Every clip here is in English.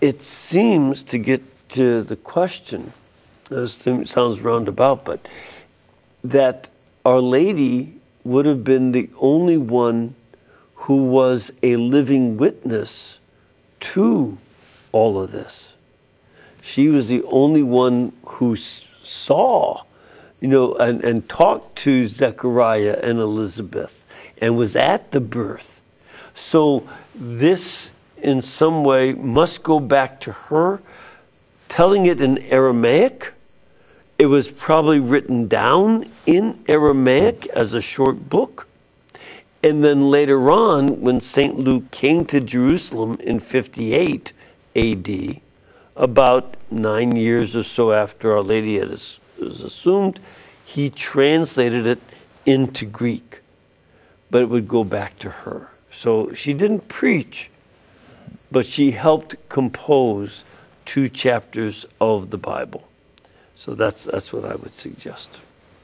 it seems to get to the question, this sounds roundabout, but that Our Lady would have been the only one who was a living witness to all of this. She was the only one who saw, and talked to Zechariah and Elizabeth and was at the birth. So this, in some way, must go back to her telling it in Aramaic. It was probably written down in Aramaic as a short book. And then later on, when St. Luke came to Jerusalem in 58 AD, about 9 years or so after Our Lady was assumed, he translated it into Greek. But it would go back to her. So she didn't preach, but she helped compose 2 chapters of the Bible. So that's what I would suggest.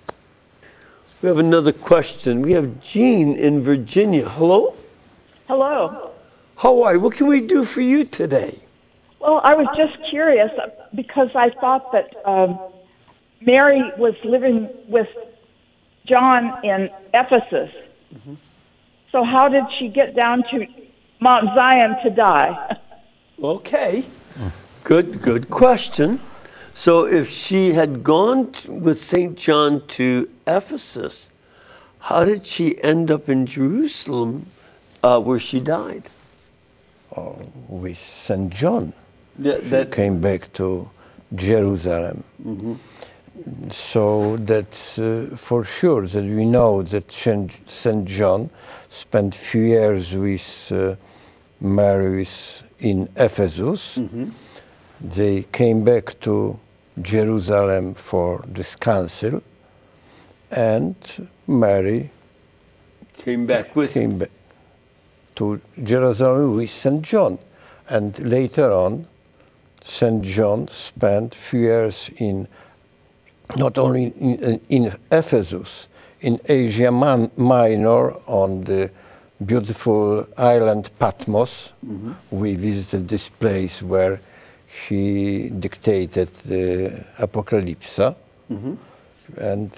We have another question. We have Jean in Virginia. Hello? Hello. How are you? What can we do for you today? Well, I was just curious because I thought that Mary was living with John in Ephesus. Mm-hmm. So how did she get down to Mount Zion to die? Okay. Good question. So if she had gone with St. John to Ephesus, how did she end up in Jerusalem where she died? With St. John. That she came back to Jerusalem. Mm-hmm. So that's for sure that we know that St. John spent few years with Mary in Ephesus. Mm-hmm. They came back to Jerusalem for this council, and Mary came back to Jerusalem with St. John. And later on, St. John spent few years not only in Ephesus, in Asia Minor, on the beautiful island Patmos. Mm-hmm. We visited this place where he dictated the Apocalypse. Mm-hmm. And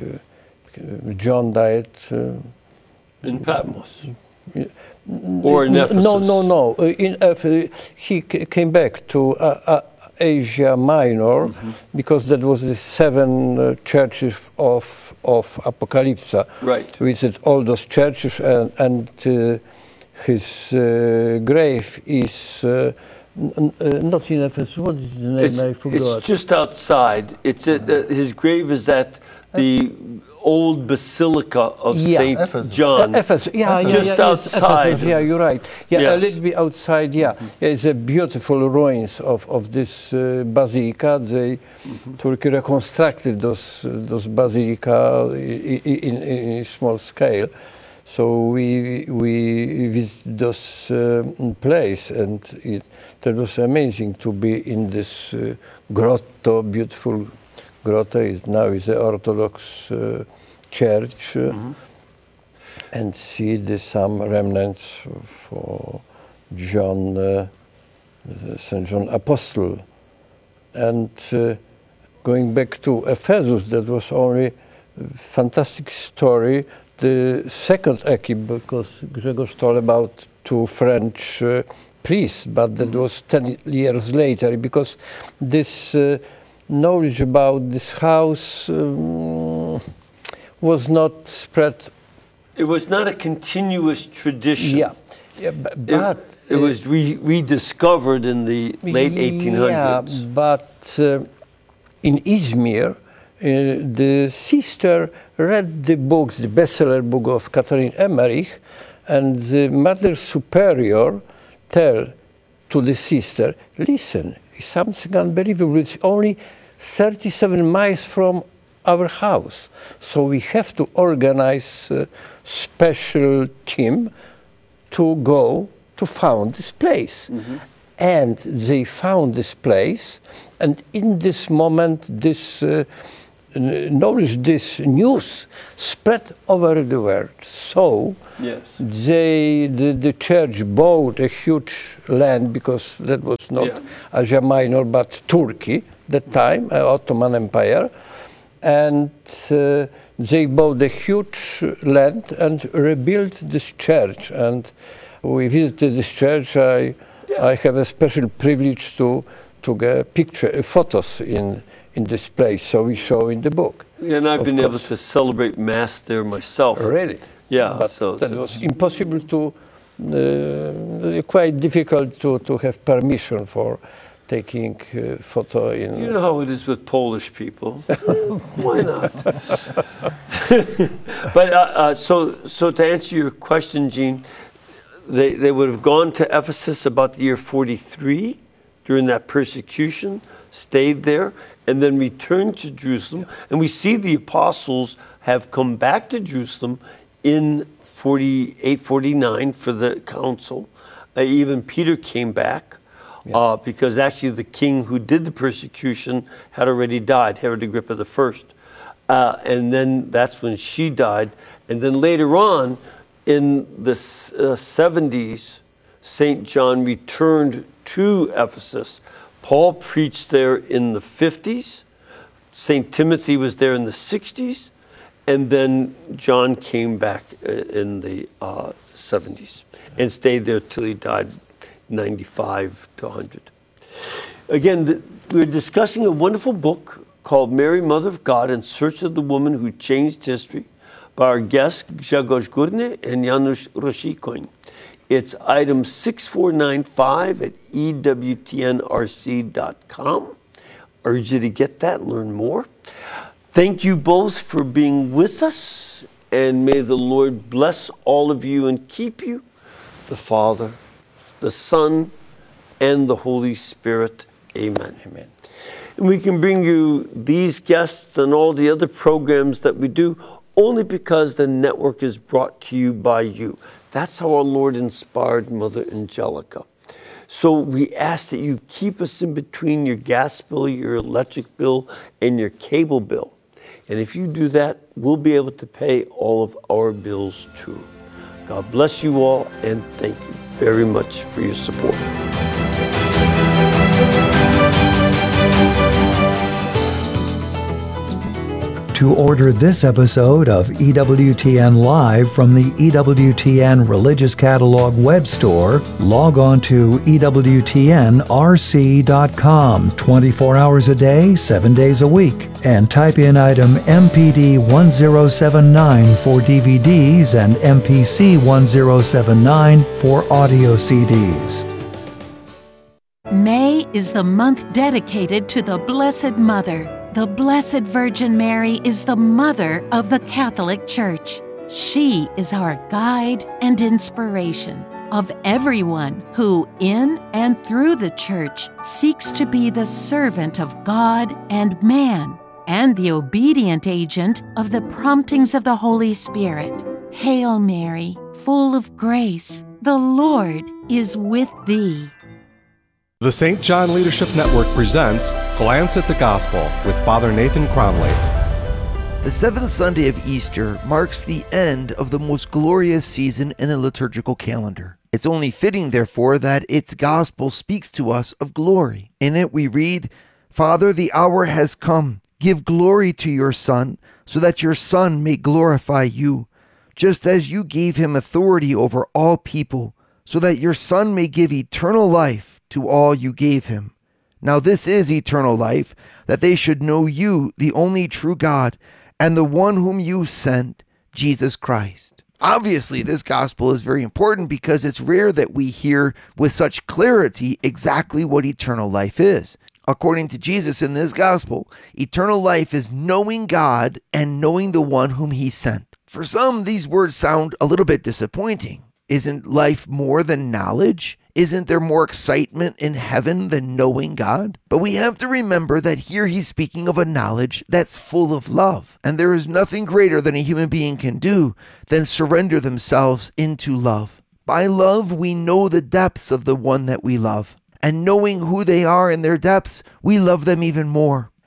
John died in Patmos. Or in Ephesus? No. He came back to Asia Minor, mm-hmm. because that was the 7 churches of Apocalypse. Right. We visited all those churches, and his grave is not in Ephesus. What is the name? I forgot. It's just outside. His grave is at the old Basilica of St. John. Ephesus. Just outside. Ephesus. Yeah, you're right. Yeah, yes. A little bit outside, yeah. Mm-hmm. It's a beautiful ruins of this basilica. They Turkey reconstructed those basilica in a small scale. So we visited those place, and that was amazing to be in this grotto, beautiful grotto. Now is an Orthodox church, mm-hmm. and see some remnants for John, St. John Apostle. And going back to Ephesus, that was only a fantastic story. The second equipe, because Grzegorz told about 2 French priests, but that was 10 years later, because this knowledge about this house was not spread. It was not a continuous tradition. Yeah, but it was rediscovered in the late 1800s. Yeah, but in Izmir, the sister read the books, the bestseller book of Catherine Emmerich, and the Mother Superior tell to the sister, listen, it's something unbelievable. It's only 37 miles from our house. So we have to organize a special team to go to found this place. Mm-hmm. And they found this place, and in this moment, this knowledge, this news spread over the world. So Yes. the church bought a huge land, because that was not Asia Minor but Turkey that time, Ottoman Empire, and they bought a huge land and rebuilt this church. And we visited this church. I have a special privilege to get photos in this place, so we show in the book. Yeah, and I've been able to celebrate Mass there myself. Really? Yeah. But So that was impossible to, quite difficult to have permission for taking photo in. You know how it is with Polish people. Why not? But so to answer your question, Gene, they would have gone to Ephesus about the year 43 during that persecution, stayed there, and then returned to Jerusalem. And we see the apostles have come back to Jerusalem in 48, 49 for the council. Even Peter came back. Because actually the king who did the persecution had already died, Herod Agrippa I. And then that's when she died. And then later on, in the 70s, St. John returned to Ephesus. Paul preached there in the 50s. St. Timothy was there in the 60s. And then John came back in the 70s and stayed there till he died. 95 to 100. Again, we're discussing a wonderful book called Mary, Mother of God, In Search of the Woman Who Changed History by our guests Grzegorz Górny and Janusz Rosikoń. It's item 6495 at ewtnrc.com. Urge you to get that and learn more. Thank you both for being with us, and may the Lord bless all of you and keep you, the Father, the Son, and the Holy Spirit. Amen. Amen. And we can bring you these guests and all the other programs that we do only because the network is brought to you by you. That's how our Lord inspired Mother Angelica. So we ask that you keep us in between your gas bill, your electric bill, and your cable bill. And if you do that, we'll be able to pay all of our bills too. God bless you all, and thank you very much for your support. To order this episode of EWTN Live from the EWTN Religious Catalog web store, log on to EWTNRC.com 24 hours a day, 7 days a week, and type in item MPD 1079 for DVDs and MPC 1079 for audio CDs. May is the month dedicated to the Blessed Mother. The Blessed Virgin Mary is the Mother of the Catholic Church. She is our guide and inspiration of everyone who, in and through the Church, seeks to be the servant of God and man, and the obedient agent of the promptings of the Holy Spirit. Hail Mary, full of grace, the Lord is with thee. The St. John Leadership Network presents Glance at the Gospel with Father Nathan Cromley. The seventh Sunday of Easter marks the end of the most glorious season in the liturgical calendar. It's only fitting, therefore, that its gospel speaks to us of glory. In it we read, "Father, the hour has come. Give glory to your Son, so that your Son may glorify you, just as you gave him authority over all people, so that your Son may give eternal life to all you gave him. Now this is eternal life, that they should know you, the only true God, and the one whom you sent, Jesus Christ." Obviously, this gospel is very important because it's rare that we hear with such clarity exactly what eternal life is. According to Jesus in this gospel, eternal life is knowing God and knowing the one whom he sent. For some, these words sound a little bit disappointing. Isn't life more than knowledge? Isn't there more excitement in heaven than knowing God? But we have to remember that here he's speaking of a knowledge that's full of love. And there is nothing greater than a human being can do than surrender themselves into love. By love, we know the depths of the one that we love. And knowing who they are in their depths, we love them even more.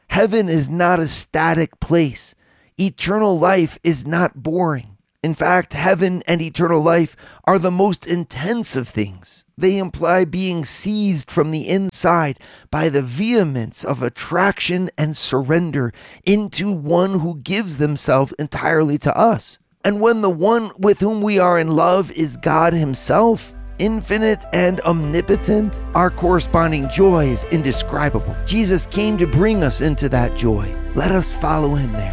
Heaven is not a static place. Eternal life is not boring. In fact, heaven and eternal life are the most intense of things. They imply being seized from the inside by the vehemence of attraction and surrender into one who gives themselves entirely to us. And when the one with whom we are in love is God himself, infinite and omnipotent, our corresponding joy is indescribable. Jesus came to bring us into that joy. Let us follow him there.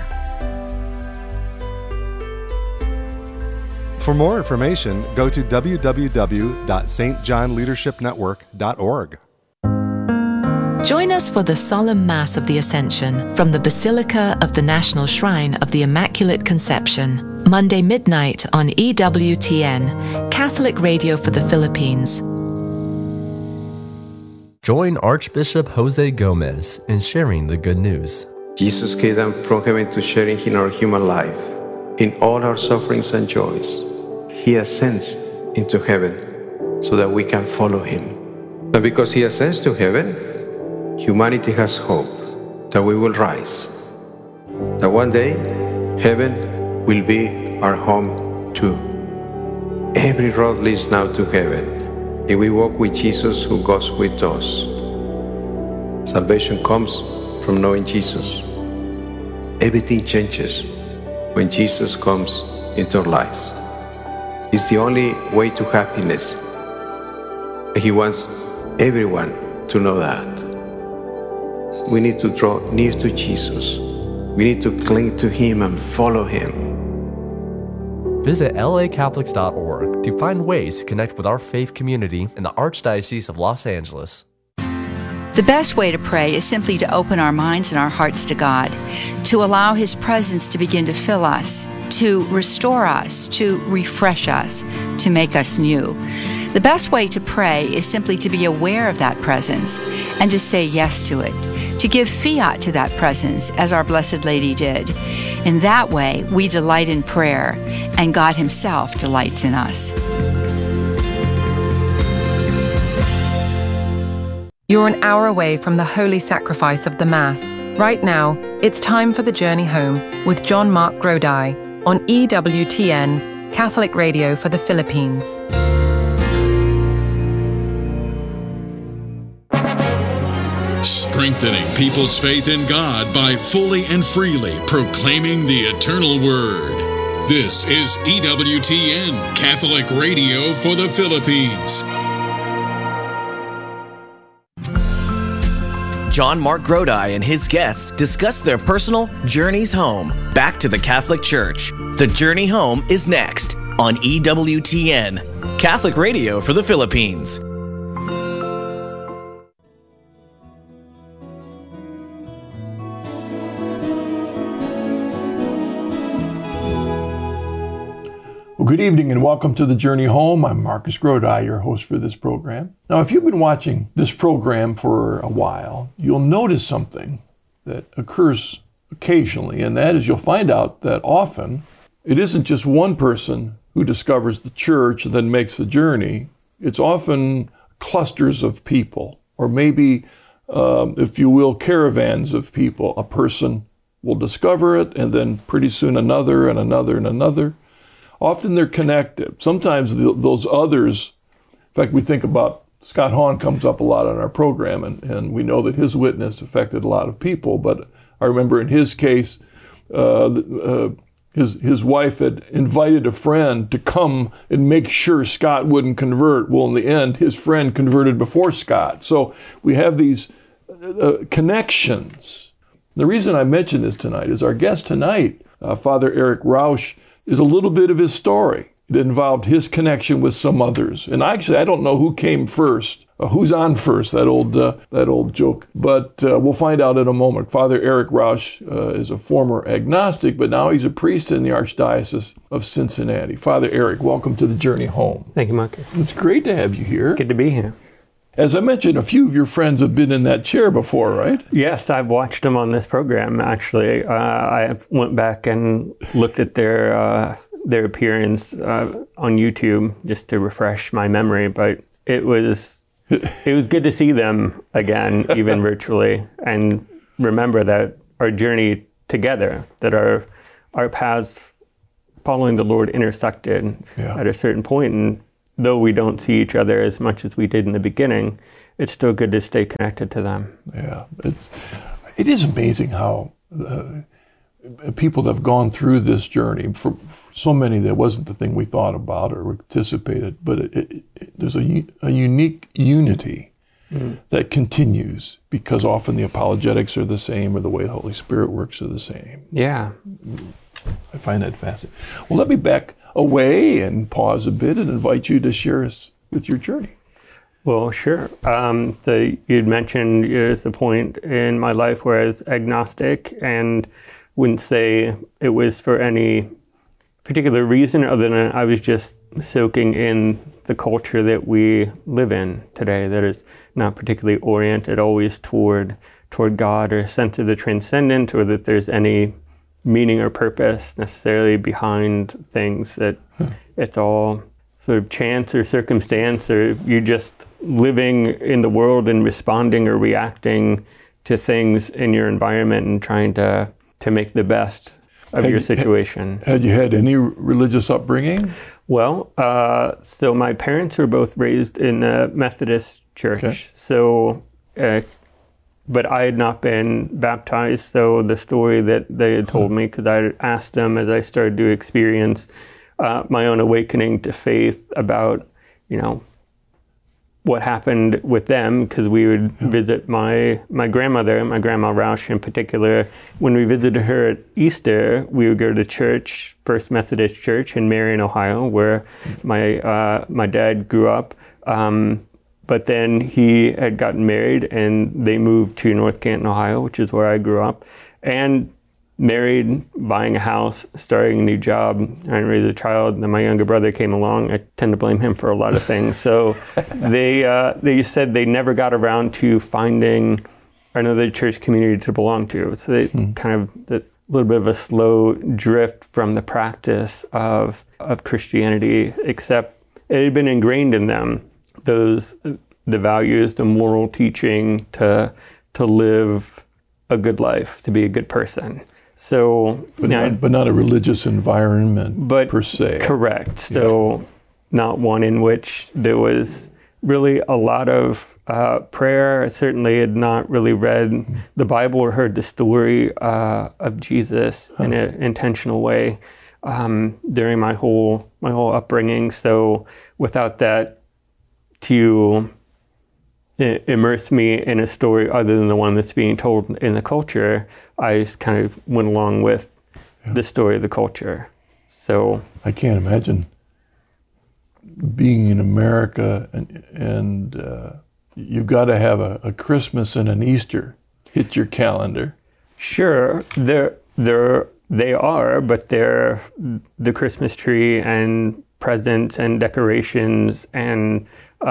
For more information, go to www.stjohnleadershipnetwork.org. Join us for the Solemn Mass of the Ascension from the Basilica of the National Shrine of the Immaculate Conception, Monday midnight on EWTN, Catholic Radio for the Philippines. Join Archbishop Jose Gomez in sharing the good news. Jesus came down from heaven to sharing in our human life, in all our sufferings and joys. He ascends into heaven so that we can follow him. And because he ascends to heaven, humanity has hope that we will rise, that one day heaven will be our home too. Every road leads now to heaven, and we walk with Jesus who goes with us. Salvation comes from knowing Jesus. Everything changes when Jesus comes into our lives. He's the only way to happiness. He wants everyone to know that. We need to draw near to Jesus. We need to cling to him and follow him. Visit lacatholics.org to find ways to connect with our faith community in the Archdiocese of Los Angeles. The best way to pray is simply to open our minds and our hearts to God, to allow his presence to begin to fill us, to restore us, to refresh us, to make us new. The best way to pray is simply to be aware of that presence and to say yes to it, to give fiat to that presence as our Blessed Lady did. In that way, we delight in prayer, and God himself delights in us. You're an hour away from the holy sacrifice of the Mass. Right now, it's time for the journey home with John Mark Grodi on EWTN, Catholic Radio for the Philippines. Strengthening people's faith in God by fully and freely proclaiming the eternal Word. This is EWTN, Catholic Radio for the Philippines. John Mark Grodi and his guests discuss their personal journeys home, back to the Catholic Church. The Journey Home is next on EWTN, Catholic Radio for the Philippines. Well, good evening and welcome to the Journey Home. I'm Marcus Grodi, your host for this program. Now, if you've been watching this program for a while, you'll notice something that occurs occasionally, and that is you'll find out that often it isn't just one person who discovers the church and then makes the journey. It's often clusters of people, or maybe, if you will, caravans of people. A person will discover it, and then pretty soon another and another and another. Often they're connected. Sometimes those others, in fact, we think about Scott Hahn comes up a lot on our program, and we know that his witness affected a lot of people. But I remember in his case, his wife had invited a friend to come and make sure Scott wouldn't convert. Well, in the end, his friend converted before Scott. So we have these connections. The reason I mention this tonight is our guest tonight, Father Eric Rausch, is a little bit of his story. It involved his connection with some others. And actually, I don't know who came first, who's on first, that old joke. But we'll find out in a moment. Father Eric Rausch is a former agnostic, but now he's a priest in the Archdiocese of Cincinnati. Father Eric, welcome to the Journey Home. Thank you, Marcus. It's great to have you here. Good to be here. As I mentioned, a few of your friends have been in that chair before, right? Yes, I've watched them on this program, actually. I went back and looked at their appearance on YouTube just to refresh my memory, but it was good to see them again, even virtually. And remember that our journey together, that our paths following the Lord intersected at a certain point. And though we don't see each other as much as we did in the beginning, it's still good to stay connected to them. Yeah, it is amazing how people that have gone through this journey, for so many that wasn't the thing we thought about or anticipated, but there's a unique unity that continues, because often the apologetics are the same, or the way the Holy Spirit works are the same. Yeah. I find that fascinating. Well, let me back away and pause a bit and invite you to share us with your journey. Well, sure. So you'd mentioned there's a point in my life where I was agnostic and wouldn't say it was for any particular reason other than I was just soaking in the culture that we live in today, that is not particularly oriented always toward God or a sense of the transcendent, or that there's any meaning or purpose necessarily behind things, that it's all sort of chance or circumstance, or you're just living in the world and responding or reacting to things in your environment and trying to make the best of your situation. Had you had any religious upbringing? Well, so my parents were both raised in a Methodist church. Okay. So, but I had not been baptized. So the story that they had told me, because I asked them as I started to experience my own awakening to faith about, what happened with them, because we would visit my grandmother, my grandma Rausch in particular. When we visited her at Easter, we would go to church, First Methodist Church in Marion, Ohio, where my dad grew up. But then he had gotten married and they moved to North Canton, Ohio, which is where I grew up. And married, buying a house, starting a new job, trying to raise a child. And then my younger brother came along. I tend to blame him for a lot of things. So they said they never got around to finding another church community to belong to. So they kind of, that's a little bit of a slow drift from the practice of Christianity, except it had been ingrained in them, the values, the moral teaching to live a good life, to be a good person. So, but not a religious environment per se. Correct. So, not one in which there was really a lot of prayer. I certainly had not really read the Bible or heard the story of Jesus in an intentional way during my whole upbringing. So, without that to immerse me in a story other than the one that's being told in the culture, I just kind of went along with the story of the culture. So I can't imagine being in America and you've got to have a Christmas and an Easter hit your calendar. Sure, they are, but they're the Christmas tree and presents and decorations and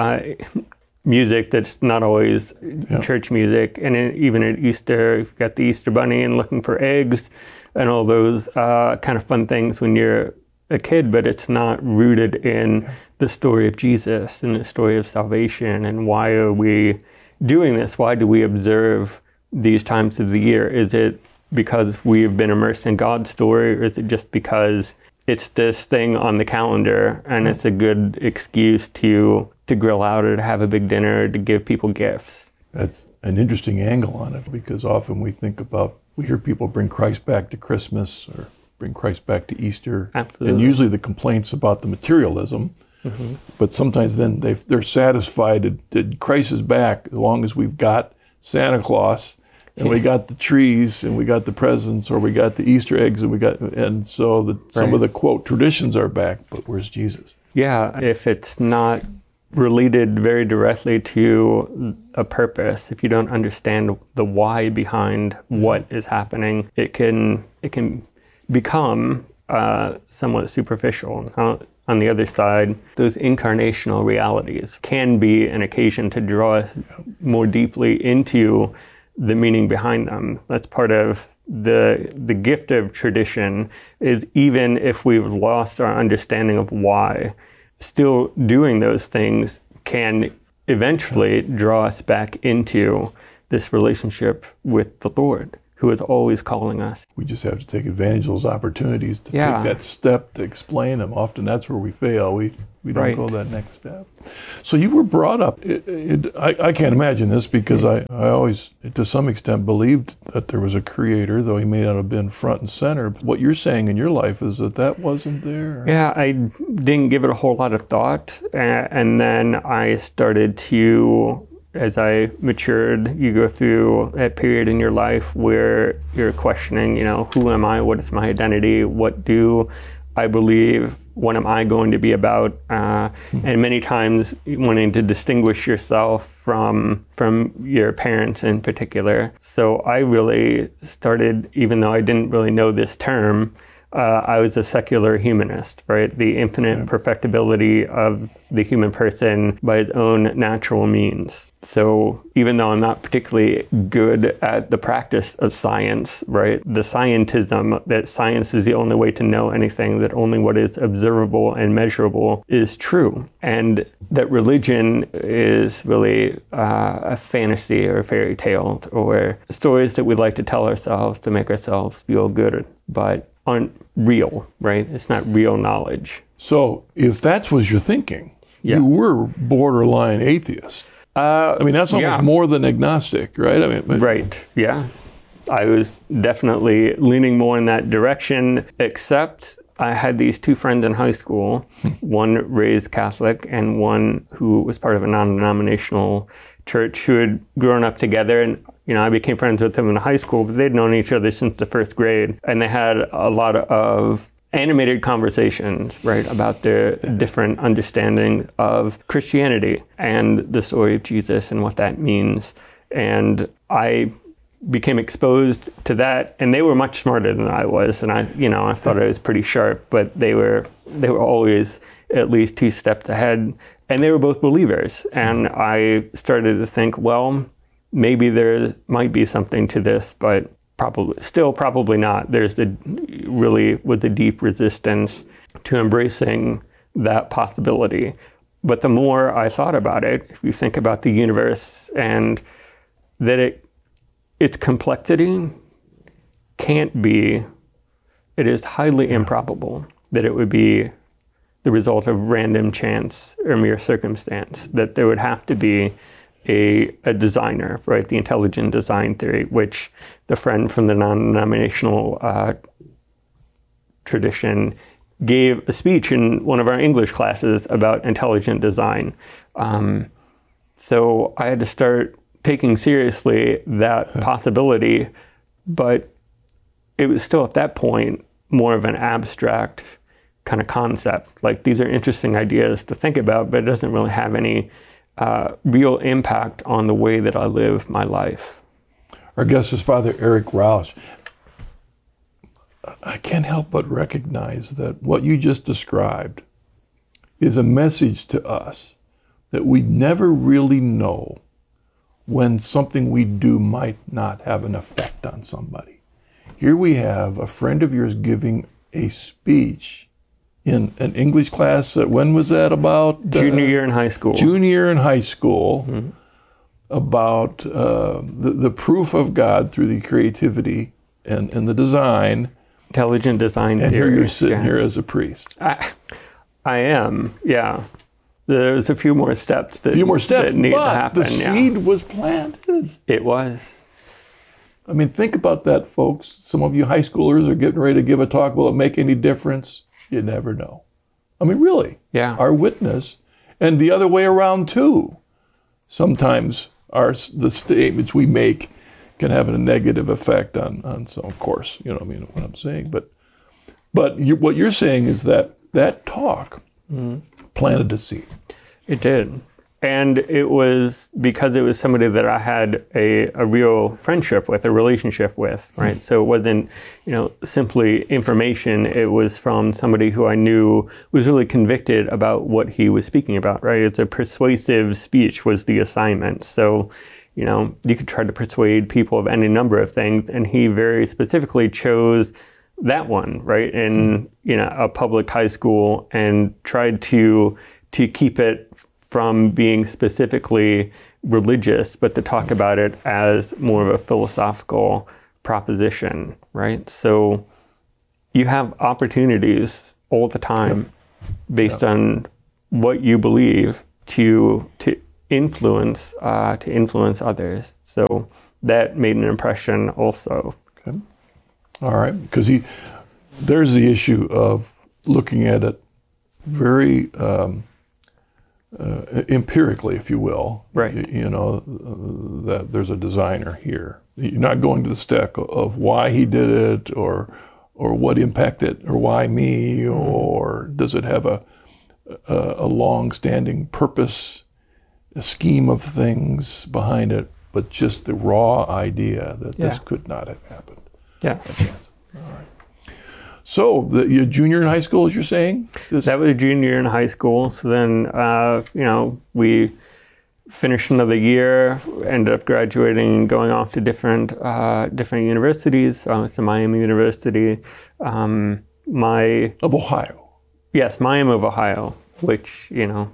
music that's not always church music. And even at Easter, you've got the Easter bunny and looking for eggs and all those kind of fun things when you're a kid, but it's not rooted in the story of Jesus and the story of salvation. And why are we doing this? Why do we observe these times of the year? Is it because we've been immersed in God's story, or is it just because it's this thing on the calendar and it's a good excuse to grill out or to have a big dinner or to give people gifts? That's an interesting angle on it, because often we hear people bring Christ back to Christmas or bring Christ back to Easter. Absolutely. And usually the complaints about the materialism, but sometimes then they're satisfied that Christ is back as long as we've got Santa Claus and we got the trees and we got the presents, or we got the Easter eggs and so some of the quote traditions are back, but where's Jesus? Yeah, if it's not related very directly to a purpose, if you don't understand the why behind what is happening, it can become somewhat superficial. On the other side, those incarnational realities can be an occasion to draw us more deeply into the meaning behind them. That's part of the gift of tradition, is even if we've lost our understanding of why, still doing those things can eventually draw us back into this relationship with the Lord, who is always calling us. We just have to take advantage of those opportunities to Yeah. take that step to explain them. Often that's where we fail. We don't Right. go that next step. So you were brought up. I can't imagine this because I always, to some extent, believed that there was a creator, though he may not have been front and center. What you're saying in your life is that wasn't there. Yeah, I didn't give it a whole lot of thought. And then I started to, as I matured, you go through a period in your life where you're questioning, who am I? What is my identity? What do I believe? What am I going to be about? And many times wanting to distinguish yourself from your parents in particular. So I really started, even though I didn't really know this term, I was a secular humanist, right? The infinite perfectibility of the human person by his own natural means. So even though I'm not particularly good at the practice of science, right? The scientism that science is the only way to know anything, that only what is observable and measurable is true. And that religion is really a fantasy or a fairy tale or stories that we like to tell ourselves to make ourselves feel good, but aren't real, right? It's not real knowledge. So if that was your thinking, you were borderline atheist. That's almost more than agnostic, right? Right, yeah. I was definitely leaning more in that direction, except I had these two friends in high school, one raised Catholic and one who was part of a non-denominational church who had grown up together. And I became friends with them in high school, but they'd known each other since the first grade. And they had a lot of animated conversations, right, about their different understanding of Christianity and the story of Jesus and what that means. And I became exposed to that, and they were much smarter than I was. And I thought I was pretty sharp, but they were always at least 2 steps ahead. And they were both believers. And I started to think, well, maybe there might be something to this, but probably not. There's really was a deep resistance to embracing that possibility. But the more I thought about it, if you think about the universe and that its complexity it is highly improbable that it would be the result of random chance or mere circumstance, that there would have to be a designer, right? The intelligent design theory, which the friend from the non-denominational tradition gave a speech in one of our English classes about intelligent design. So I had to start taking seriously that possibility, but it was still at that point more of an abstract kind of concept. Like, these are interesting ideas to think about, but it doesn't really have any real impact on the way that I live my life. Our guest is Father Eric Rausch. I can't help but recognize that what you just described is a message to us that we never really know when something we do might not have an effect on somebody. Here we have a friend of yours giving a speech in an English class. When was that about? Junior year in high school. Junior year in high school, about the proof of God through the creativity and the design. Intelligent design and theory. Here you're sitting here as a priest. I am, yeah. There's a few more steps that need to happen. The seed was planted. It was. Think about that, folks. Some of you high schoolers are getting ready to give a talk. Will it make any difference? You never know. Really. Yeah. Our witness, and the other way around too. Sometimes the statements we make can have a negative effect on some, of course, what I'm saying. But what you're saying is that talk planted a seed. It did. And it was because it was somebody that I had a real friendship with, a relationship with, right? So it wasn't, simply information. It was from somebody who I knew was really convicted about what he was speaking about, right? It's a persuasive speech was the assignment. So, you could try to persuade people of any number of things, and he very specifically chose that one, right? In, a public high school, and tried to keep it from being specifically religious, but to talk about it as more of a philosophical proposition, right? So you have opportunities all the time based on what you believe to influence others. So that made an impression also. Okay. All right, because there's the issue of looking at it very empirically, if you will. Right. You know, that there's a designer here. You're not going to the step of why he did it, or what impacted, or why me, or does it have a long-standing purpose, a scheme of things behind it, but just the raw idea that this could not have happened. Yeah. All right. So, your junior in high school, as you're saying? That was a junior in high school. So then, we finished another year, ended up graduating, going off to different universities. I went to Miami University. Of Ohio? Yes, Miami of Ohio, which,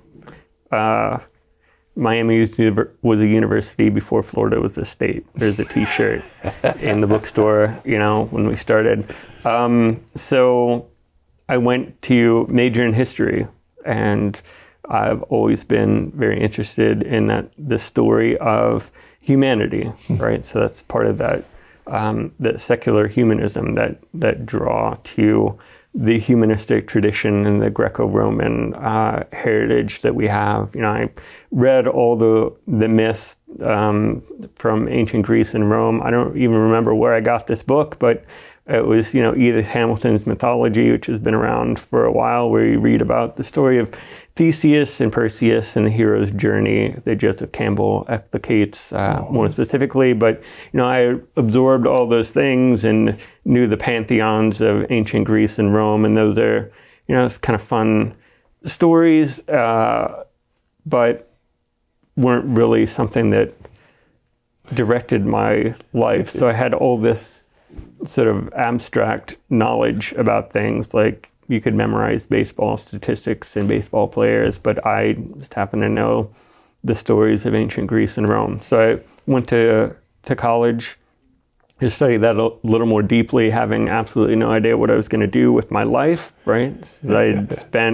Miami was a university before Florida was a state. There's a T-shirt in the bookstore, when we started. So I went to major in history, and I've always been very interested in the story of humanity, right? So that's part of that secular humanism, that draw to the humanistic tradition and the Greco-Roman heritage that we have. I read all the myths from ancient Greece and Rome. I don't even remember where I got this book, but it was, Edith Hamilton's Mythology, which has been around for a while, where you read about the story of Theseus and Perseus and the hero's journey that Joseph Campbell explicates more specifically. But, I absorbed all those things and knew the pantheons of ancient Greece and Rome. And those are, it's kind of fun stories, but weren't really something that directed my life. So I had all this sort of abstract knowledge about things, like you could memorize baseball statistics and baseball players, but I just happen to know the stories of ancient Greece and Rome. So I went to college to study that a little more deeply, having absolutely no idea what I was going to do with my life, right? So I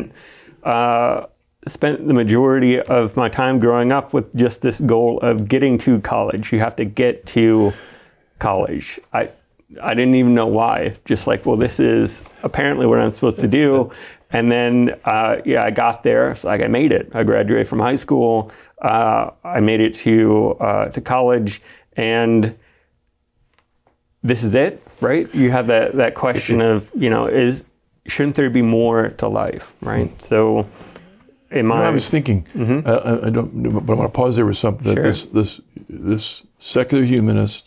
spent the majority of my time growing up with just this goal of getting to college. You have to get to college. I didn't even know why. Just like, well, this is apparently what I'm supposed to do. And then, I got there. It's like I made it. I graduated from high school. I made it to college, and this is it, right? You have that question of, shouldn't there be more to life, right? So, I was thinking, I don't, but I want to pause there with something that this secular humanist.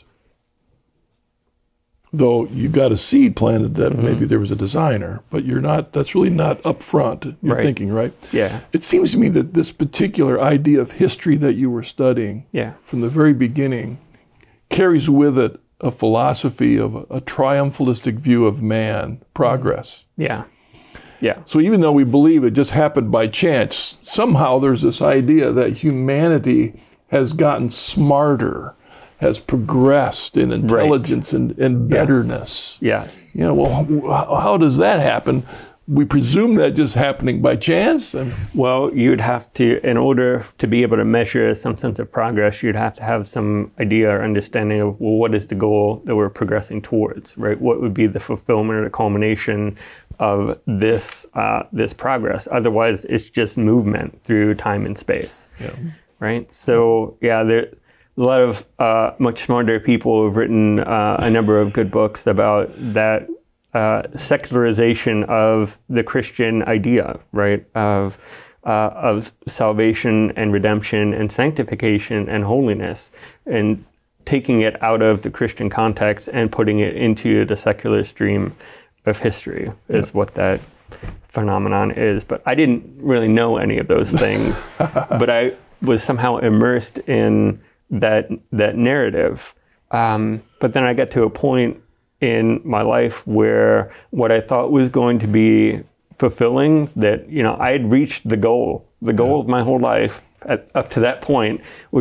Though you got a seed planted that maybe there was a designer, but that's really not up front, you're thinking, right? Yeah. It seems to me that this particular idea of history that you were studying from the very beginning carries with it a philosophy of a triumphalistic view of man, progress. Yeah. Yeah. So even though we believe it just happened by chance, somehow there's this idea that humanity has gotten smarter, has progressed in intelligence and betterness. Yes. Well, how does that happen? We presume that just happening by chance? Well, you'd have to, in order to be able to measure some sense of progress, you'd have to have some idea or understanding of, well, what is the goal that we're progressing towards, right? What would be the fulfillment or the culmination of this progress? Otherwise, it's just movement through time and space, right? So, there a lot of much smarter people who have written a number of good books about that secularization of the Christian idea, right? Of salvation and redemption and sanctification and holiness, and taking it out of the Christian context and putting it into the secular stream of history is what that phenomenon is. But I didn't really know any of those things, but I was somehow immersed in that narrative. But then I got to a point in my life where what I thought was going to be fulfilling, that, I had reached the goal of my whole life up to that point, were just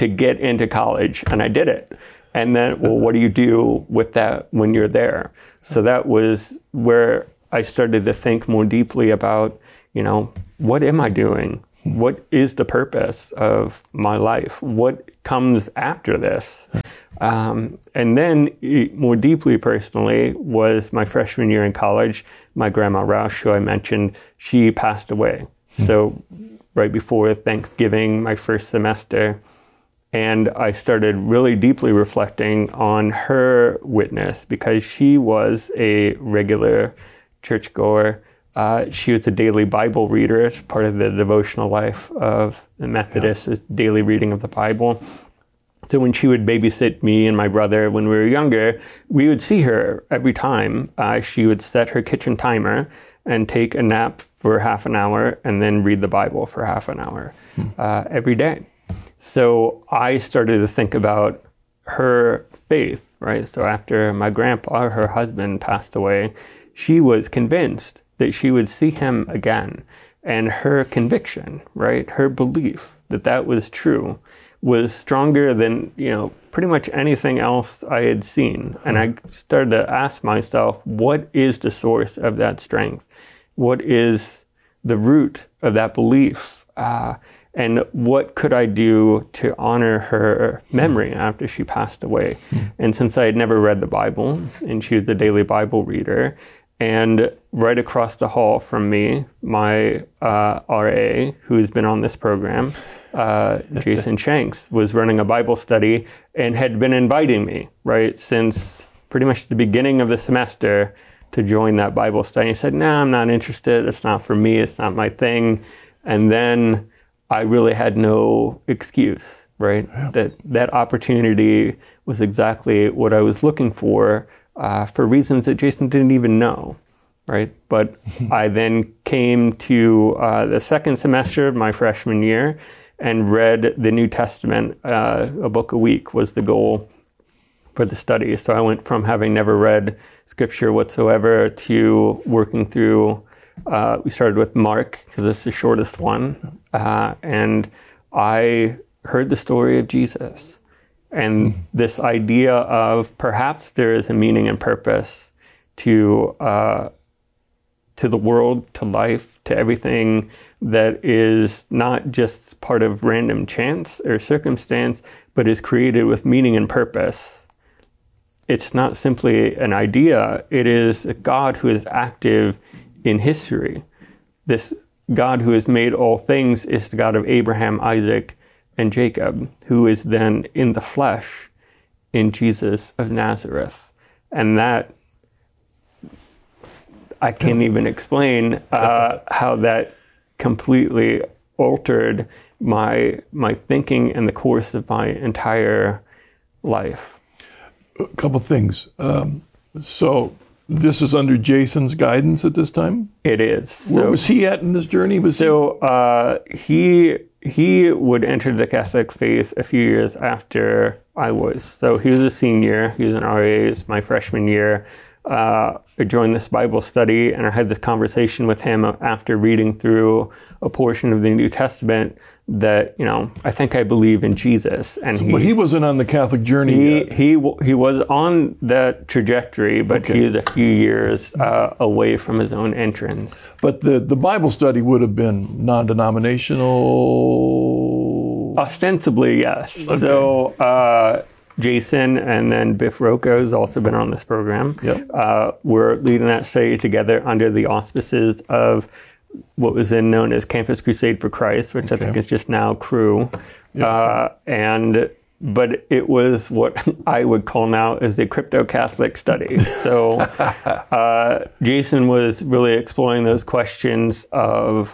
to get into college, and I did it. And then, well, what do you do with that when you're there? So that was where I started to think more deeply about, what am I doing? What is the purpose of my life? What comes after this? And then more deeply personally was my freshman year in college. My grandma Roush, who I mentioned, she passed away. So right before Thanksgiving, my first semester, and I started really deeply reflecting on her witness because she was a regular churchgoer. She was a daily Bible reader. It's part of the devotional life of the Methodists, is daily reading of the Bible. So when she would babysit me and my brother when we were younger, we would see her every time. She would set her kitchen timer and take a nap for half an hour and then read the Bible for half an hour every day. So I started to think about her faith, right? So after my grandpa, her husband, passed away, she was convinced that she would see him again. And her conviction, right, her belief that that was true was stronger than, pretty much anything else I had seen. And I started to ask myself, what is the source of that strength? What is the root of that belief? And what could I do to honor her memory after she passed away? And since I had never read the Bible, and she was a daily Bible reader, and right across the hall from me, my RA, who's been on this program, Jason Shanks, was running a Bible study and had been inviting me, right, since pretty much the beginning of the semester to join that Bible study. He said, no, I'm not interested. It's not for me. It's not my thing. And then I really had no excuse, right? Yeah. That opportunity was exactly what I was looking for reasons that Jason didn't even know, right? But I then came to the second semester of my freshman year and read the New Testament. A book a week was the goal for the study. So I went from having never read scripture whatsoever to working through, we started with Mark, because it's the shortest one. And I heard the story of Jesus and this idea of perhaps there is a meaning and purpose to the world, to life, to everything that is not just part of random chance or circumstance, but is created with meaning and purpose. It's not simply an idea. It is a God who is active in history. This God who has made all things is the God of Abraham, Isaac, and Jacob, who is then in the flesh in Jesus of Nazareth. And that, I can't even explain how that completely altered my thinking and the course of my entire life. A couple things. So this is under Jason's guidance at this time? It is. Where was he at in this journey? He would enter the Catholic faith a few years after I was. So he was a senior. He was an RA. It was my freshman year. I joined this Bible study, and I had this conversation with him after reading through a portion of the New Testament that, I think I believe in Jesus. And but he wasn't on the Catholic journey yet. He was on that trajectory, but he was a few years away from his own entrance. But the Bible study would have been non-denominational? Ostensibly, yes. Okay. So Jason and then Biff Rocco has also been on this program. Yep. We're leading that study together under the auspices of what was then known as Campus Crusade for Christ, which I think is just now Cru. But it was what I would call now as a crypto-Catholic study. So Jason was really exploring those questions of,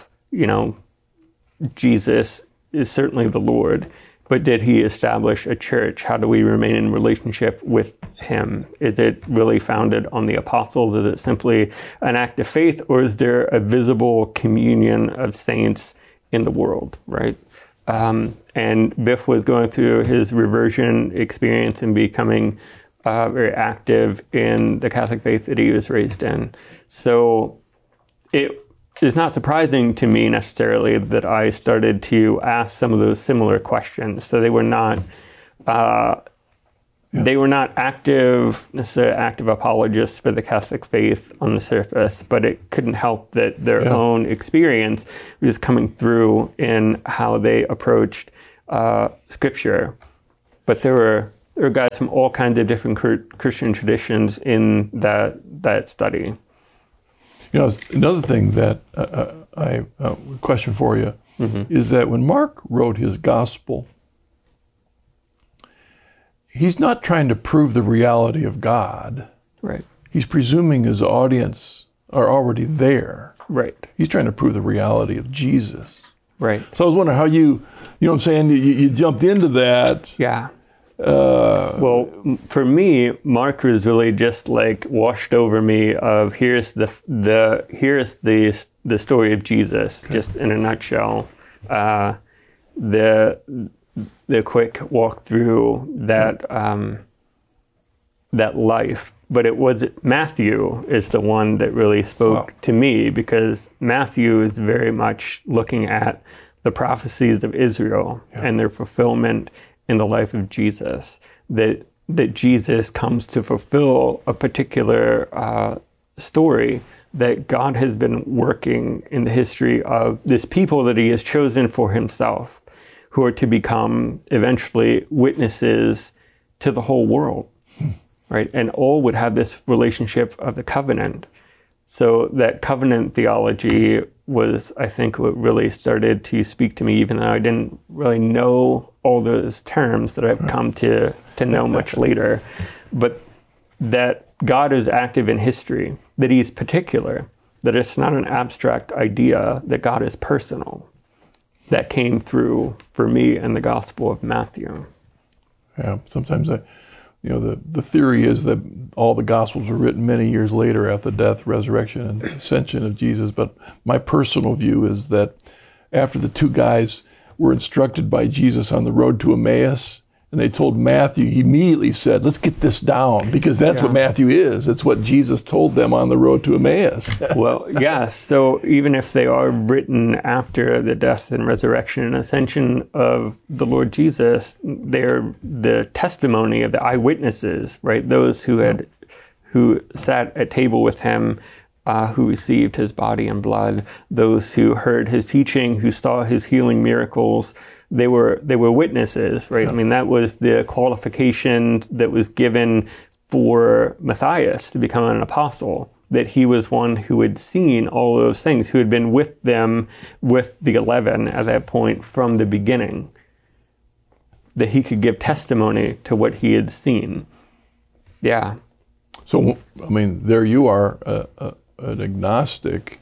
Jesus is certainly the Lord, but did he establish a church? How do we remain in relationship with him? Is it really founded on the apostles? Is it simply an act of faith, or is there a visible communion of saints in the world, right? And Biff was going through his reversion experience and becoming very active in the Catholic faith that he was raised in. So it's not surprising to me necessarily that I started to ask some of those similar questions. So they were not necessarily active apologists for the Catholic faith on the surface, but it couldn't help that their own experience was coming through in how they approached Scripture. But there were guys from all kinds of different Christian traditions in that study. You know, another thing that I question for you is that when Mark wrote his gospel, he's not trying to prove the reality of God. Right. He's presuming his audience are already there. Right. He's trying to prove the reality of Jesus. Right. So I was wondering how you know what I'm saying, you jumped into that. Yeah. Well, for me, Mark was really just like washed over me of here's the story of Jesus, just in a nutshell. The quick walk through that life, but it was Matthew is the one that really spoke to me, because Matthew is very much looking at the prophecies of Israel and their fulfillment in the life of Jesus, that Jesus comes to fulfill a particular story that God has been working in the history of this people that he has chosen for himself, who are to become eventually witnesses to the whole world, right? And all would have this relationship of the covenant. So that covenant theology was, I think, what really started to speak to me, even though I didn't really know all those terms that I've come to know much later. But that God is active in history, that he's particular, that it's not an abstract idea, that God is personal. That came through for me in the Gospel of Matthew. Yeah, sometimes the theory is that all the Gospels were written many years later after the death, resurrection, and ascension of Jesus. But my personal view is that after the two guys were instructed by Jesus on the road to Emmaus, and they told Matthew, he immediately said, let's get this down, because that's what Matthew is. It's what Jesus told them on the road to Emmaus. Well, yes. So even if they are written after the death and resurrection and ascension of the Lord Jesus, they're the testimony of the eyewitnesses, right? Those who sat at table with him, who received his body and blood, those who heard his teaching, who saw his healing miracles. They were witnesses, right? I mean, that was the qualification that was given for Matthias to become an apostle, that he was one who had seen all those things, who had been with them, with the 11 at that point from the beginning, that he could give testimony to what he had seen. Yeah. So, I mean, there you are, an agnostic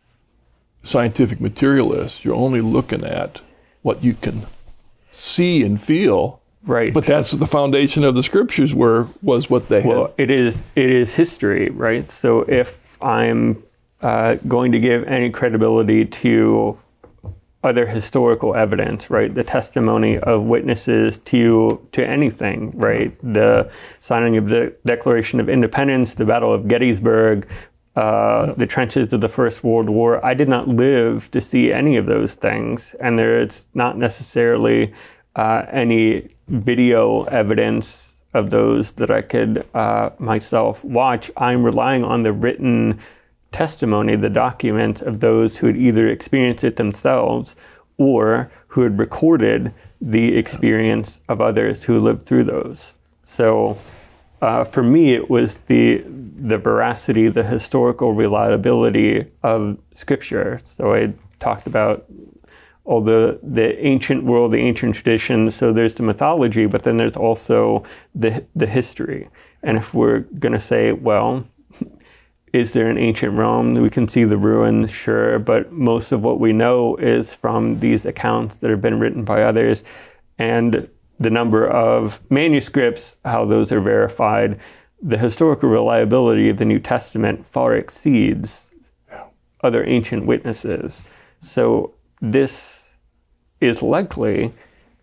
scientific materialist. You're only looking at what you can see and feel, right? But that's the foundation of the scriptures was what they had. Well, it is history, right? So if I'm going to give any credibility to other historical evidence, right? The testimony of witnesses to anything, right? The signing of the Declaration of Independence, the Battle of Gettysburg, the trenches of the First World War. I did not live to see any of those things, and there's not necessarily any video evidence of those that I could myself watch. I'm relying on the written testimony, the documents of those who had either experienced it themselves or who had recorded the experience of others who lived through those. So for me, it was the veracity, the historical reliability of Scripture. So I talked about all the ancient world, the ancient traditions. So there's the mythology, but then there's also the history. And if we're going to say, well, is there an ancient Rome? We can see the ruins, sure, but most of what we know is from these accounts that have been written by others. And the number of manuscripts, how those are verified, the historical reliability of the New Testament far exceeds other ancient witnesses. So this is likely,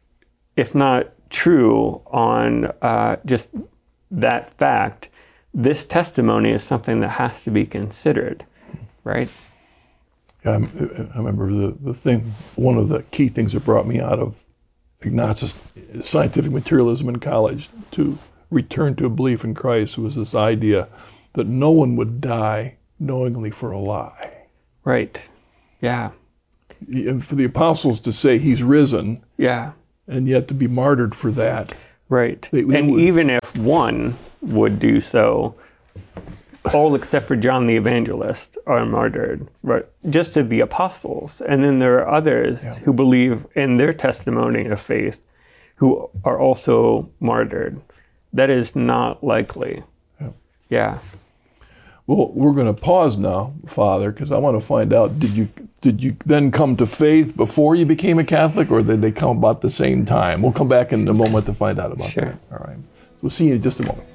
if not true on just that fact, this testimony is something that has to be considered, right? I remember the thing, one of the key things that brought me out of Ignatius scientific materialism in college to return to a belief in Christ was this idea that no one would die knowingly for a lie. Right. Yeah. And for the apostles to say he's risen, yeah, and yet to be martyred for that. Right. And even if one would do so, all except for John the Evangelist are martyred, right? Just as the apostles. And then there are others who believe in their testimony of faith who are also martyred. That is not likely. Yeah. Well, we're going to pause now, Father, because I want to find out, did you then come to faith before you became a Catholic, or did they come about the same time? We'll come back in a moment to find out about that. All right. We'll see you in just a moment.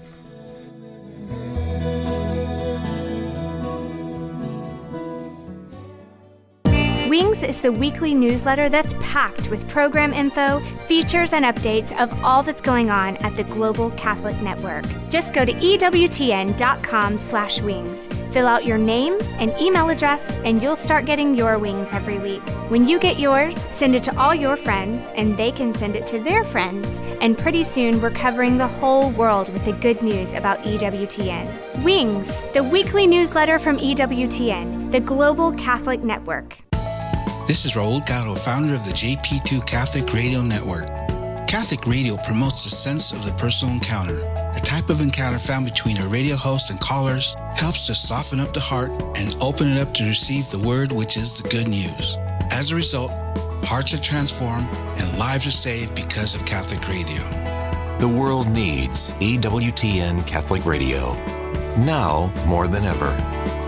Wings is the weekly newsletter that's packed with program info, features, and updates of all that's going on at the Global Catholic Network. Just go to ewtn.com/wings. Fill out your name and email address, and you'll start getting your wings every week. When you get yours, send it to all your friends, and they can send it to their friends. And pretty soon, we're covering the whole world with the good news about EWTN. Wings, the weekly newsletter from EWTN, the Global Catholic Network. This is Raul Caro, founder of the JP2 Catholic Radio Network. Catholic radio promotes the sense of the personal encounter. A type of encounter found between a radio host and callers helps to soften up the heart and open it up to receive the word, which is the good news. As a result, hearts are transformed and lives are saved because of Catholic radio. The world needs EWTN Catholic Radio, now more than ever.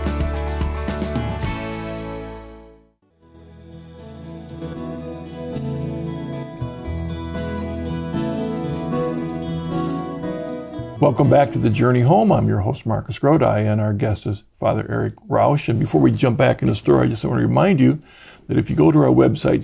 Welcome back to The Journey Home. I'm your host, Marcus Grodi, and our guest is Father Eric Rausch. And before we jump back in the story, I just want to remind you that if you go to our website,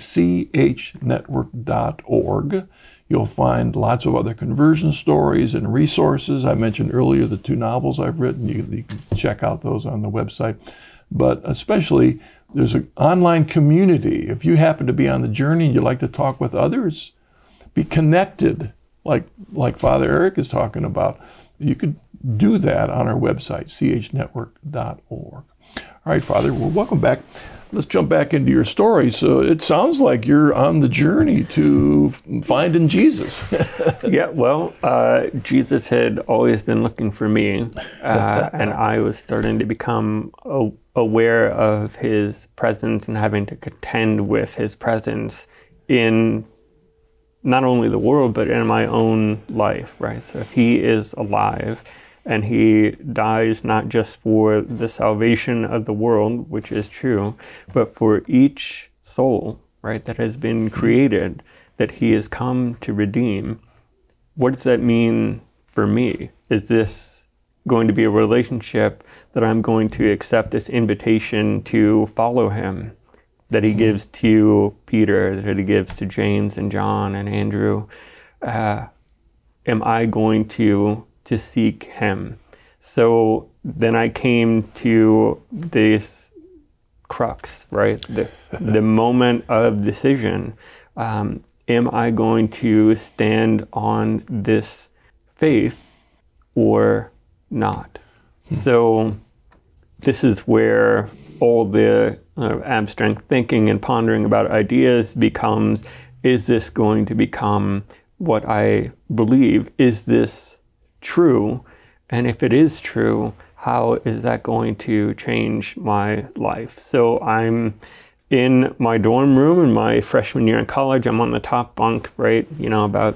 chnetwork.org, you'll find lots of other conversion stories and resources. I mentioned earlier the 2 novels I've written. You can check out those on the website. But especially, there's an online community. If you happen to be on the journey and you'd like to talk with others, be connected, like Father Eric is talking about, you could do that on our website, chnetwork.org. All right, Father, well, welcome back. Let's jump back into your story. So it sounds like you're on the journey to finding Jesus. Yeah, well, Jesus had always been looking for me, and I was starting to become aware of his presence and having to contend with his presence in not only the world, but in my own life, right? So if he is alive and he dies not just for the salvation of the world, which is true, but for each soul, right, that has been created, that he has come to redeem, what does that mean for me? Is this going to be a relationship that I'm going to accept this invitation to follow him, that he gives to Peter, that he gives to James and John and Andrew? Am I going to seek him? So then I came to this crux, right? The moment of decision. Am I going to stand on this faith or not? So this is where all the abstract thinking and pondering about ideas becomes, is this going to become what I believe? Is this true? And if it is true, how is that going to change my life? So I'm in my dorm room in my freshman year in college. I'm on the top bunk, right? About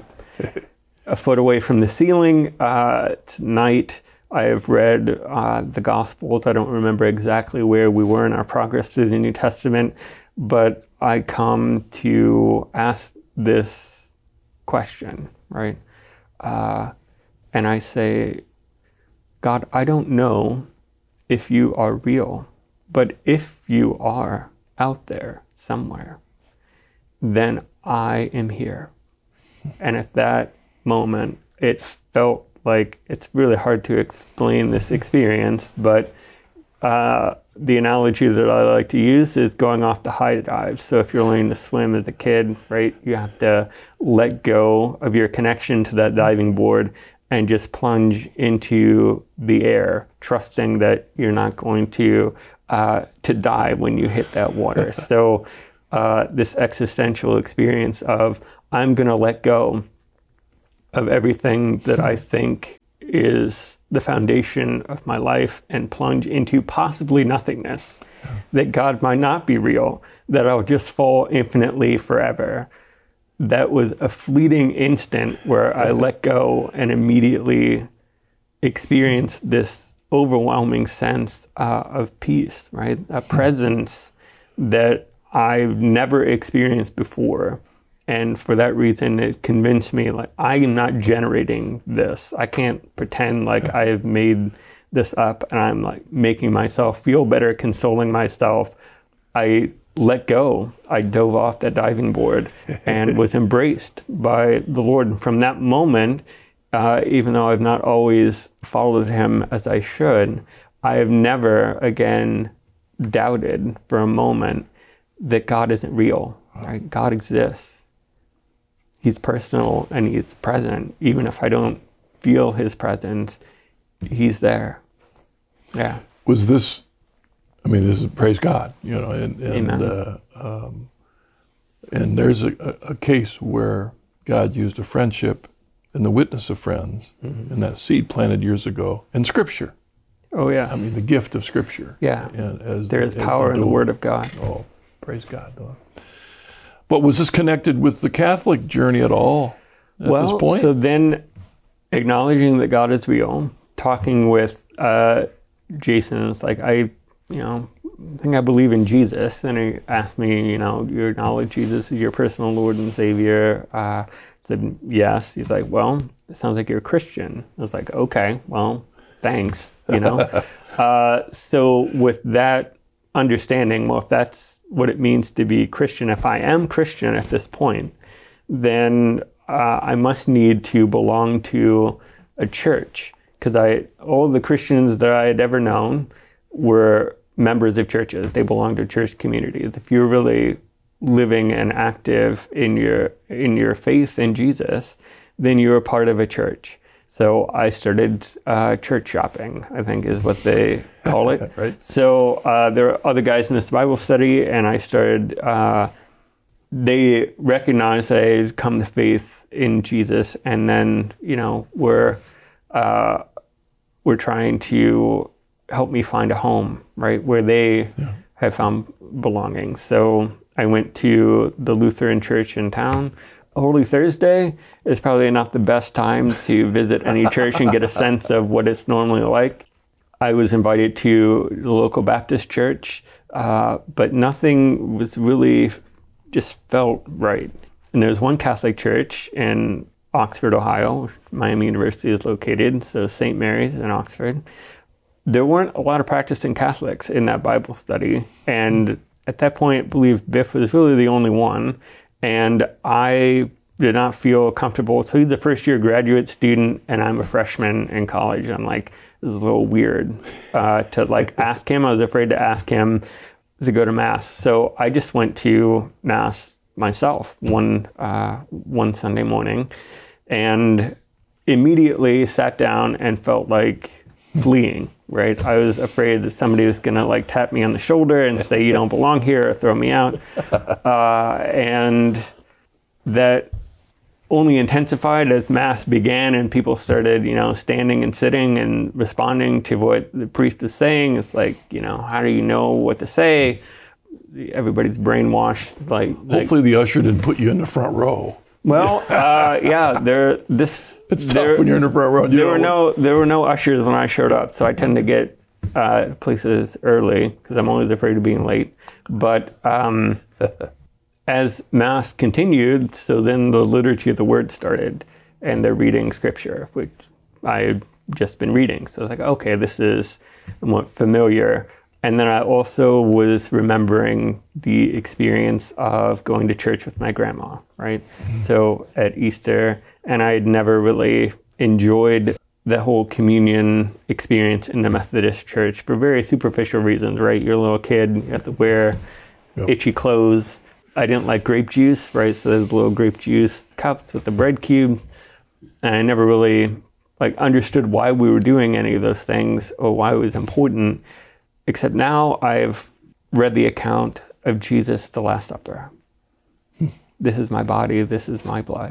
a foot away from the ceiling. It's night. I have read the Gospels. I don't remember exactly where we were in our progress through the New Testament, but I come to ask this question, right? And I say, God, I don't know if you are real, but if you are out there somewhere, then I am here. And at that moment, it felt like, it's really hard to explain this experience, but the analogy that I like to use is going off the high dive. So if you're learning to swim as a kid, right, you have to let go of your connection to that diving board and just plunge into the air, trusting that you're not going to die when you hit that water. So this existential experience of, I'm going to let go of everything that I think is the foundation of my life and plunge into possibly nothingness, that God might not be real, that I'll just fall infinitely forever. That was a fleeting instant where I let go and immediately experienced this overwhelming sense of peace, right? A presence that I've never experienced before. And for that reason, it convinced me, like, I am not generating this. I can't pretend like I have made this up and I'm like making myself feel better, consoling myself. I let go. I dove off that diving board and was embraced by the Lord. And from that moment, even though I've not always followed him as I should, I have never again doubted for a moment that God isn't real, right? God exists. He's personal and he's present. Even if I don't feel his presence, he's there. Yeah. Was this, I mean, this is, praise God, you know, and there's a case where God used a friendship and the witness of friends and that seed planted years ago and Scripture. Oh, yes. I mean, the gift of Scripture. Yeah. And there is power in the Word of God. Oh, praise God. But was this connected with the Catholic journey at all at this point? So then acknowledging that God is real, talking with Jason, it's like, I think I believe in Jesus. And he asked me, you acknowledge Jesus as your personal Lord and Savior? I said, yes. He's like, well, it sounds like you're a Christian. I was like, okay, well, thanks, So with that understanding, well, if that's what it means to be Christian, if I am Christian at this point, then I must need to belong to a church, because all the Christians that I had ever known were members of churches. They belonged to church communities. If you're really living and active in your faith in Jesus, then you're a part of a church. So I started church shopping, I think is what they call it. Right. So there are other guys in this Bible study, and I started, they recognized that I had come to faith in Jesus, and then, we're trying to help me find a home, right, where they have found belonging. So I went to the Lutheran church in town. Holy Thursday is probably not the best time to visit any church and get a sense of what it's normally like. I was invited to the local Baptist church, but nothing was really just felt right. And there's one Catholic church in Oxford, Ohio, Miami University is located, so St. Mary's in Oxford. There weren't a lot of practicing Catholics in that Bible study, and at that point, I believe Biff was really the only one. And I did not feel comfortable. So he's a first-year graduate student, and I'm a freshman in college. I'm like, this is a little weird to ask him. I was afraid to ask him to go to Mass. So I just went to Mass myself one Sunday morning, and immediately sat down and felt like fleeing. Right, I was afraid that somebody was gonna tap me on the shoulder and say, "You don't belong here," or throw me out, and that only intensified as Mass began and people started, standing and sitting and responding to what the priest is saying. It's like, how do you know what to say? Everybody's brainwashed. Hopefully, the usher didn't put you in the front row. Well, yeah, it's tough when you're in the front row. There were no ushers when I showed up, so I tend to get places early because I'm always afraid of being late. But as Mass continued, so then the liturgy of the Word started, and they're reading Scripture, which I had just been reading. So I was like, okay, this is somewhat familiar. And then I also was remembering the experience of going to church with my grandma, right? Mm-hmm. So at Easter, and I had never really enjoyed the whole communion experience in the Methodist Church for very superficial reasons, right? You're a little kid, you have to wear itchy clothes. I didn't like grape juice, right? So there's little grape juice cups with the bread cubes. And I never really understood why we were doing any of those things or why it was important, except now I've read the account of Jesus at the Last Supper. This is my body, this is my blood.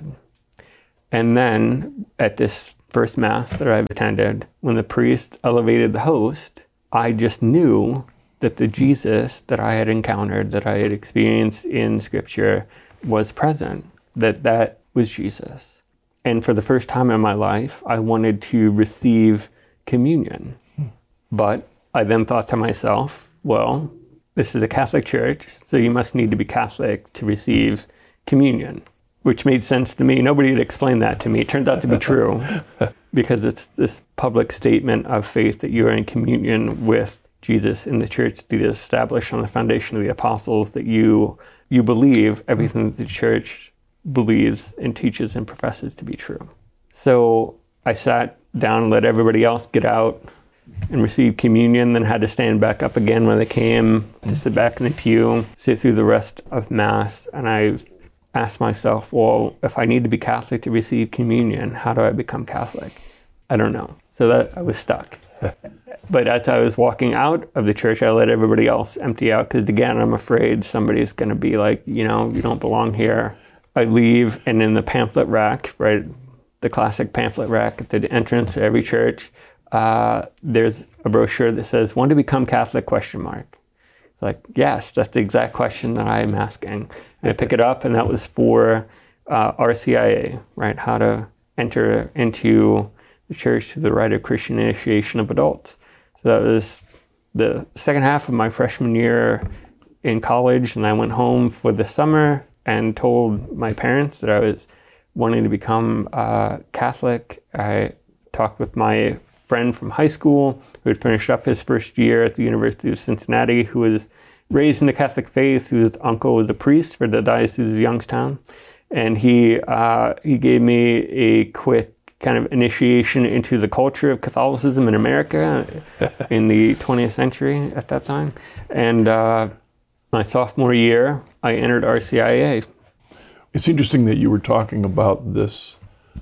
And then at this first Mass that I've attended, when the priest elevated the host, I just knew that the Jesus that I had encountered, that I had experienced in Scripture, was present, that was Jesus. And for the first time in my life, I wanted to receive communion. But I then thought to myself, well, this is a Catholic church, so you must need to be Catholic to receive communion, which made sense to me. Nobody had explained that to me. It turns out to be true because it's this public statement of faith that you are in communion with Jesus in the church that is established on the foundation of the apostles, that you believe everything that the church believes and teaches and professes to be true. So I sat down and let everybody else get out and receive communion, then had to stand back up again when they came to sit back in the pew, sit through the rest of Mass. And I asked myself, well, if I need to be Catholic to receive communion, how do I become Catholic? I don't know. So that I was stuck. But as I was walking out of the church, I let everybody else empty out because, again, I'm afraid somebody's going to be like, you don't belong here. I leave, and in the pamphlet rack, right, the classic pamphlet rack at the entrance to every church, there's a brochure that says, "Want to become Catholic?" ? It's like, yes, that's the exact question that I am asking. And I pick it up, and that was for RCIA, right, how to enter into the church through the rite of Christian initiation of adults. So that was the second half of my freshman year in college, and I went home for the summer and told my parents that I was wanting to become Catholic. I talked with my friend from high school who had finished up his first year at the University of Cincinnati, who was raised in the Catholic faith, whose uncle was a priest for the Diocese of Youngstown. And he gave me a quick kind of initiation into the culture of Catholicism in America in the 20th century at that time. And my sophomore year, I entered RCIA. It's interesting that you were talking about this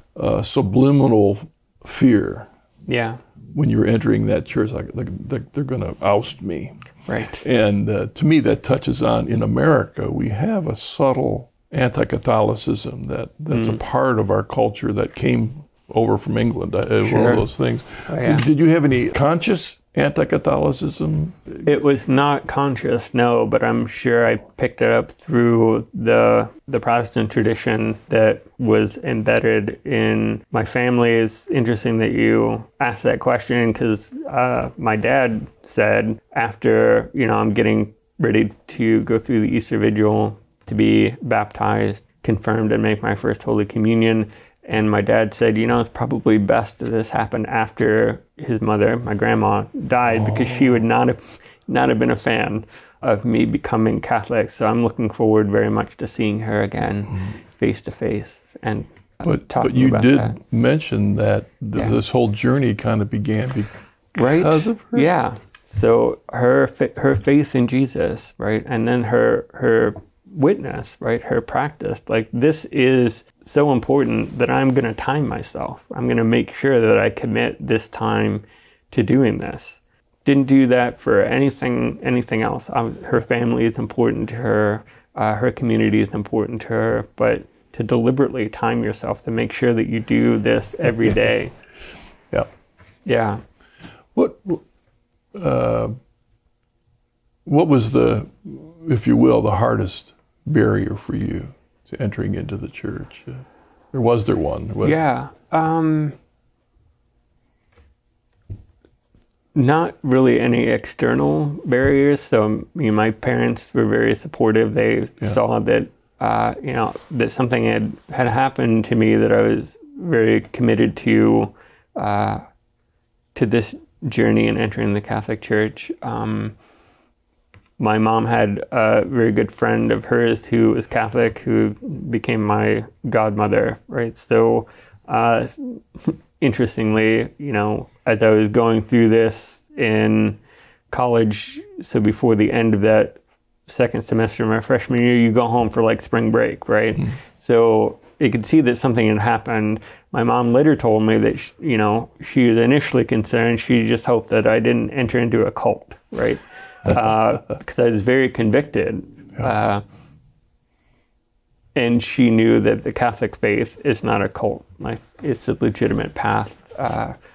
subliminal fear. Yeah. When you were entering that church, like they're going to oust me. Right. And to me, that touches on, in America, we have a subtle anti-Catholicism that's a part of our culture that came over from England. One of those things. Oh, yeah. Did you have any conscious anti-Catholicism? It was not conscious, no, but I'm sure I picked it up through the Protestant tradition that was embedded in my family. It's interesting that you asked that question because my dad said after, I'm getting ready to go through the Easter Vigil to be baptized, confirmed, and make my first Holy Communion. And my dad said, it's probably best that this happened after his mother, my grandma, died because she would not have been a fan of me becoming Catholic. So I'm looking forward very much to seeing her again face to face and But you did mention that this whole journey kind of began because of her. Yeah. So her faith in Jesus, right, and then her witness, right, her practice, like this is so important that I'm going to time myself. I'm going to make sure that I commit this time to doing this. Didn't do that for anything else. Her family is important to her. Her community is important to her. But to deliberately time yourself to make sure that you do this every day. Yeah. Yeah. What was the, if you will, the hardest barrier for you to entering into the church? Or was there one? Yeah. Not really any external barriers. So my parents were very supportive. They saw that that something had happened to me, that I was very committed to this journey in entering the Catholic Church. My mom had a very good friend of hers who was Catholic, who became my godmother, right? So interestingly, as I was going through this in college, so before the end of that second semester of my freshman year, you go home for like spring break, right? So you could see that something had happened. My mom later told me that, she was initially concerned. She just hoped that I didn't enter into a cult, right? Because I was very convicted. And she knew that the Catholic faith is not a cult. It's a legitimate path